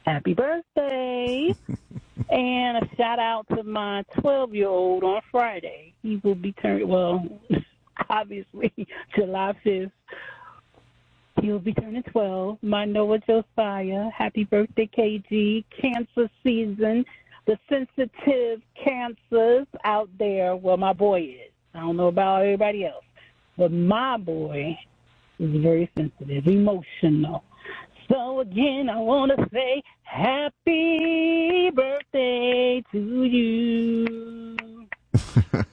Happy birthday. And a shout out to my 12-year-old on Friday. He will be turning, well, obviously, July 5th. He will be turning 12. My Noah Josiah. Happy birthday, KG. Cancer season. The sensitive cancers out there. Well, my boy is. I don't know about everybody else. But my boy is very sensitive, emotional. So, again, I want to say happy birthday to you.